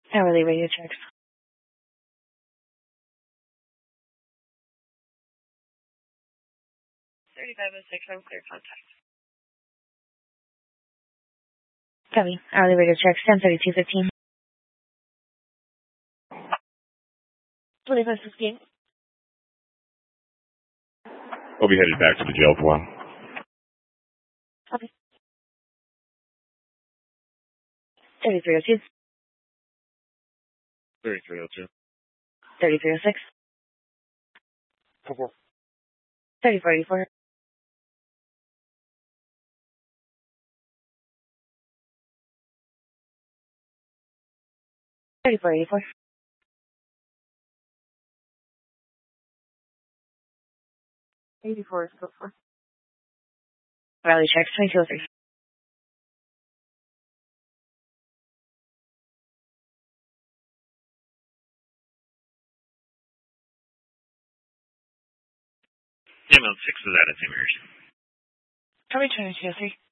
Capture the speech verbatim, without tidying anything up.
Hourly radio checks. thirty-five oh six, I'm clear contact. Copy. Hourly radio checks, ten thirty-two fifteen. twenty-five fifteen. We'll be headed back to the jail for a while. Copy. thirty-three oh two. thirty-three oh two. thirty-three oh six. thirty-four eighty-four. thirty-four eighty-four. eighty-four is code for. Hourly checks, twenty-two oh three. Yeah, man, six of that at Saint Mary's. Probably twenty-two oh three.